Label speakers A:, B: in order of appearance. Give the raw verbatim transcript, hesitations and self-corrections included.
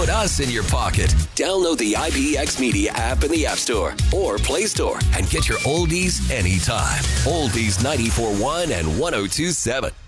A: put us in your pocket. Download the I B X Media app in the App Store or Play Store and get your oldies anytime. Oldies ninety-four point one and one oh two point seven.